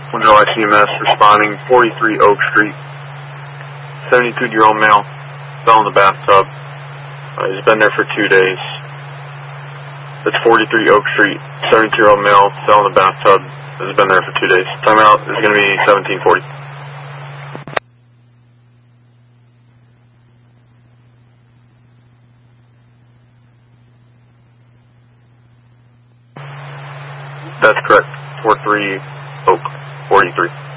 July CMS responding 43 Oak Street. 72-year-old male fell in the bathtub. He's been there for 2 days. That's 43 Oak Street. 72-year-old male fell in the bathtub. Has been there for 2 days. Timeout is going to be 1740. That's correct. 43 Oak 43.